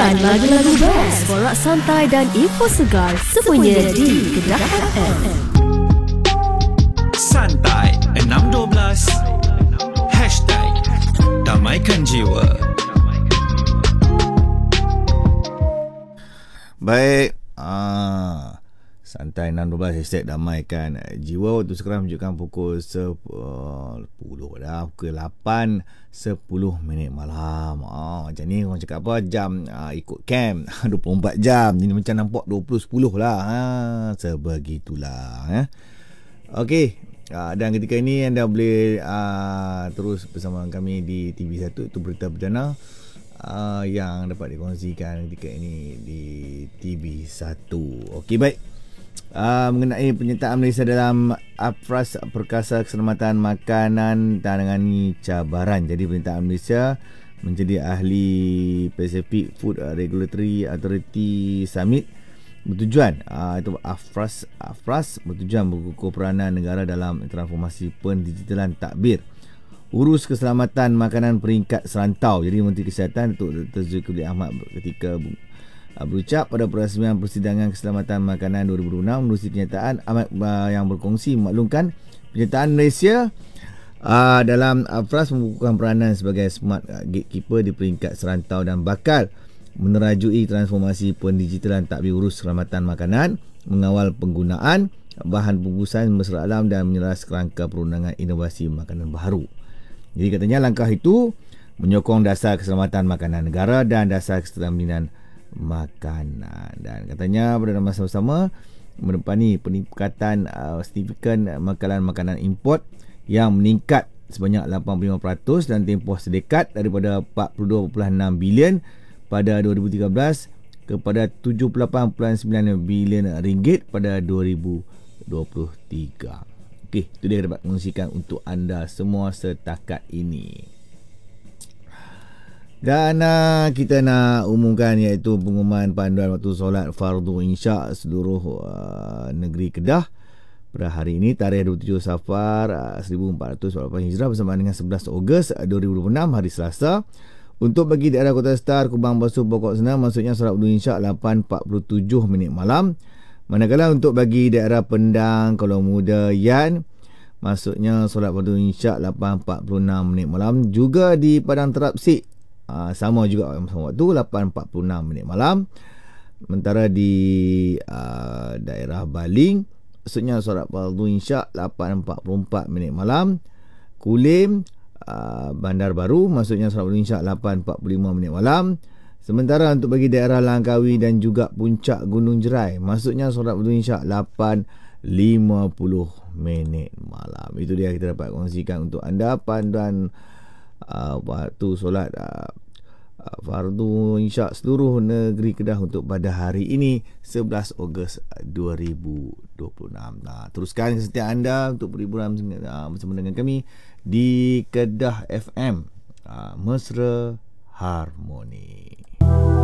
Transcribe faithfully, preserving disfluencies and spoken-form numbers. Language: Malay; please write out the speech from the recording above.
Dengarkan lagu-lagu best, borak santai dan info segar semuanya di Kedah F M. Santai enam dua belas Hashtag Damaikan Jiwa. Baik, ah, Santai enam dua belas Hashtag Damaikan Jiwa. Waktu sekarang menunjukkan pukul sepuluh dah, pukul lapan sepuluh minit malam. ah, Macam ni orang cakap apa, jam ah, ikut camp dua puluh empat jam. Ini macam nampak dua puluh sepuluh lah. ha, Sebegitulah eh. Okey, ah, dan ketika ini anda boleh ah, terus bersama kami di T V satu. Itu berita perdana uh, yang dapat dikongsikan ketika ini di T V satu. Okey, baik. Uh, mengenai penyertaan Malaysia dalam Afras Perkasa Keselamatan Makanan dan menangani cabaran. Jadi penyertaan Malaysia menjadi ahli Pacific Food Regulatory Authority Summit bertujuan uh, itu Afras Afras bertujuan mengukuh peranan negara dalam transformasi pendigitalan takbir urus keselamatan makanan peringkat serantau. Jadi Menteri Kesihatan Datuk Dr Zulkifli Ahmad ketika berucap pada perasmian Persidangan Keselamatan Makanan dua ribu dua puluh enam menerusi kenyataan amat yang berkongsi memaklumkan penyertaan Malaysia uh, dalam Afras membukukan peranan sebagai smart gatekeeper di peringkat serantau dan bakal menerajui transformasi pendigitalan takbir urus keselamatan makanan, mengawal penggunaan bahan bungkusan berserat alam dan menyeras kerangka perundangan inovasi makanan baharu. Jadi katanya langkah itu menyokong dasar keselamatan makanan negara dan dasar ketersediaan makanan. Dan katanya pada masa sama menepani peningkatan uh, signifikan makanan makanan import yang meningkat sebanyak lapan puluh lima peratus dan tempoh sedekat daripada empat puluh dua perpuluhan enam bilion pada dua ribu tiga belas kepada tujuh puluh lapan perpuluhan sembilan bilion ringgit pada dua ribu dua puluh tiga. Okey, itu dia dapat kongsikan untuk anda semua setakat ini. Dan uh, kita nak umumkan iaitu pengumuman panduan waktu solat fardu insya' seluruh uh, negeri Kedah pada hari ini, tarikh dua puluh tujuh Safar uh, seribu empat ratus empat puluh lapan Hijrah bersamaan dengan sebelas Ogos dua ribu dua puluh enam hari Selasa. Untuk bagi daerah Kota Star, Kubang Basuh, Pokok Senang maksudnya solat fardu insya' lapan empat puluh tujuh minit malam. Manakala untuk bagi daerah Pendang, Kuala Muda, Yan maksudnya solat fardu insya' lapan empat puluh enam minit malam. Juga di Padang Terap Sik Uh, sama juga sama waktu lapan empat puluh enam minit malam. Sementara di uh, daerah Baling maksudnya solat fardu insya' lapan empat puluh empat minit malam. Kulim, uh, Bandar Baru maksudnya solat fardu insya' lapan empat puluh lima minit malam. Sementara untuk bagi daerah Langkawi dan juga Puncak Gunung Jerai maksudnya solat fardu insya' lapan lima puluh minit malam. Itu dia kita dapat kongsikan untuk anda panduan Uh, waktu solat uh, uh, fardu insya' seluruh negeri Kedah untuk pada hari ini sebelas Ogos dua ribu dua puluh enam. Nah, teruskan kesetiaan anda untuk berhiburan uh, bersama dengan kami di Kedah F M, uh, Mesra Harmoni.